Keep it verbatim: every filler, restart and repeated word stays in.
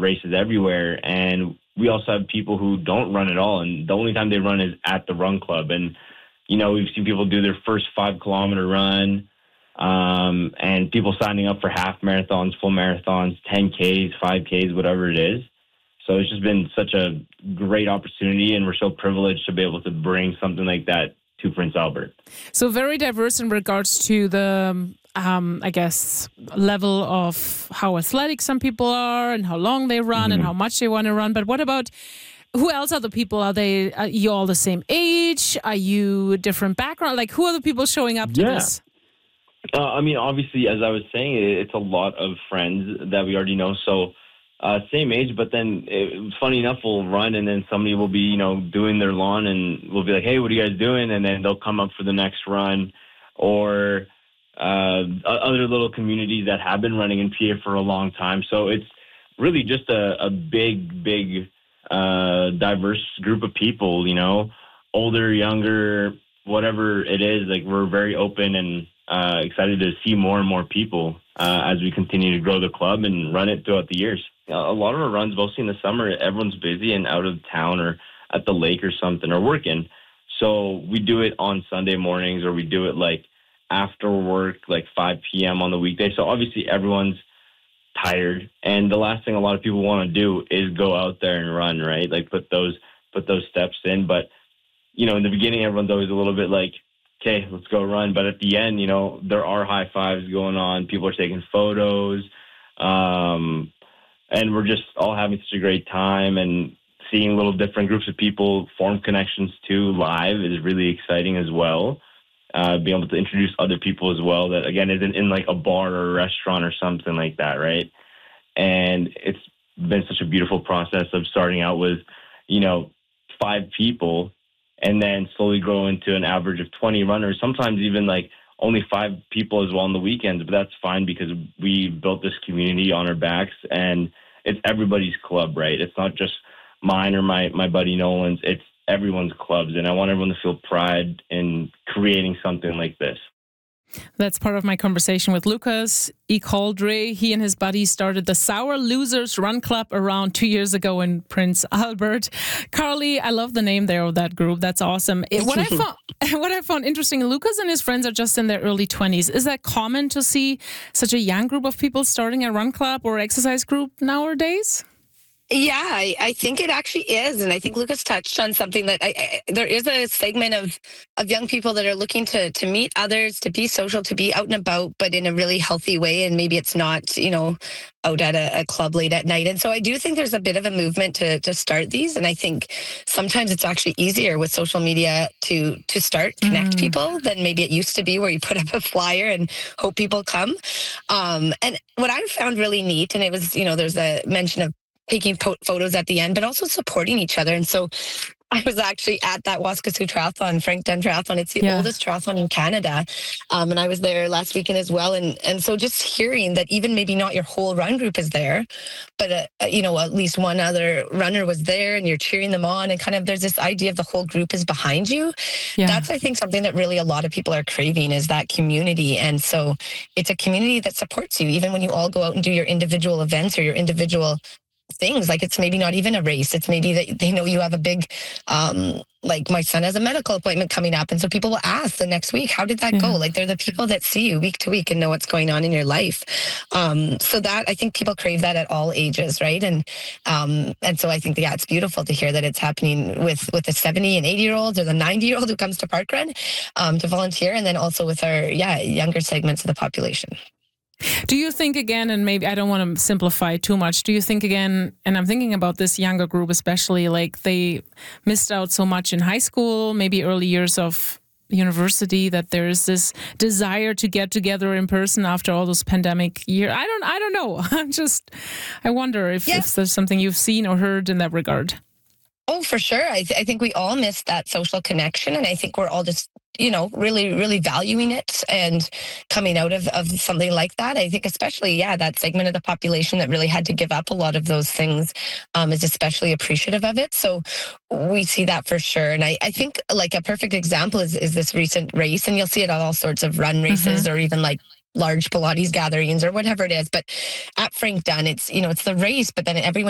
races everywhere. And we also have people who don't run at all. And the only time they run is at the run club. And, you know, we've seen people do their first five kilometer run, um, and people signing up for half marathons, full marathons, ten Ks, five Ks, whatever it is. So it's just been such a great opportunity, and we're so privileged to be able to bring something like that to Prince Albert. So very diverse in regards to the, um, I guess, level of how athletic some people are and how long they run mm-hmm. and how much they want to run. But what about, who else are the people? Are they, are you all the same age? Are you different background? Like, who are the people showing up to yeah. this? Uh, I mean, obviously, as I was saying, it's a lot of friends that we already know. So uh, same age, but then it, funny enough, we'll run and then somebody will be, you know, doing their lawn and we'll be like, hey, what are you guys doing? And then they'll come up for the next run. Or uh, other little communities that have been running in P A for a long time. So it's really just a, a big, big, uh, diverse group of people, you know, older, younger, whatever it is. Like, we're very open and uh, excited to see more and more people uh, as we continue to grow the club and run it throughout the years. A lot of our runs, mostly in the summer, everyone's busy and out of town or at the lake or something or working. So we do it on Sunday mornings, or we do it like after work, like five p.m. on the weekday. So obviously everyone's tired. And the last thing a lot of people want to do is go out there and run, right? Like put those, put those steps in. But, you know, in the beginning, everyone's always a little bit like, okay, let's go run. But at the end, you know, there are high fives going on. People are taking photos. Um, and we're just all having such a great time, and seeing little different groups of people form connections too live is really exciting as well. Uh, being able to introduce other people as well that, again, isn't in like a bar or a restaurant or something like that, right? And it's been such a beautiful process of starting out with, you know, five people and then slowly grow into an average of twenty runners, sometimes even like only five people as well on the weekends. But that's fine because we built this community on our backs, and it's everybody's club, right? It's not just mine or my, my buddy Nolan's. It's everyone's clubs, and I want everyone to feel pride in creating something like this. That's part of my conversation with Lucas Icaldre. He and his buddies started the Sour Losers Run Club around two years ago in Prince Albert. Carly, I love the name there of that group. That's awesome. It, what I found, what I found interesting, Lucas and his friends are just in their early twenties. Is that common to see such a young group of people starting a run club or exercise group nowadays? Yeah, I, I think it actually is. And I think Lucas touched on something that I, I, there is a segment of, of young people that are looking to, to meet others, to be social, to be out and about, but in a really healthy way. And maybe it's not, you know, out at a, a club late at night. And so I do think there's a bit of a movement to, to start these. And I think sometimes it's actually easier with social media to, to start, connect mm. people than maybe it used to be, where you put up a flyer and hope people come. Um, and what I found really neat, and it was, you know, there's a mention of taking po- photos at the end, but also supporting each other. And so I was actually at that Waskesiu Triathlon, Frank Dunn Triathlon. It's the yeah. oldest triathlon in Canada. Um, and I was there last weekend as well. And and so just hearing that even maybe not your whole run group is there, but, uh, you know, at least one other runner was there and you're cheering them on, and kind of there's this idea of the whole group is behind you. Yeah. That's, I think, something that really a lot of people are craving, is that community. And so it's a community that supports you, even when you all go out and do your individual events or your individual things. Like, it's maybe not even a race. It's maybe that they know you have a big, um, like my son has a medical appointment coming up. And so people will ask the next week, how did that yeah. go? Like, they're the people that see you week to week and know what's going on in your life. Um, so that, I think people crave that at all ages, right? And um, and so I think, yeah, it's beautiful to hear that it's happening with, with the seventy and eighty year olds or the ninety year old who comes to Parkrun um, to volunteer. And then also with our, yeah, younger segments of the population. Do you think again, and maybe I don't want to simplify too much, do you think again, and I'm thinking about this younger group especially, like they missed out so much in high school, maybe early years of university, that there is this desire to get together in person after all those pandemic years? I don't, I don't know. I'm just, I wonder if, yeah. if there's something you've seen or heard in that regard. Oh, for sure. I, th- I think we all missed that social connection. And I think we're all just, you know, really, really valuing it and coming out of, of something like that. I think especially, yeah, that segment of the population that really had to give up a lot of those things um, is especially appreciative of it. So we see that for sure. And I, I think like a perfect example is, is this recent race. And you'll see it at all sorts of run races mm-hmm. or even like large Pilates gatherings or whatever it is. But at Frank Dunn, it's, you know, it's the race, but then everyone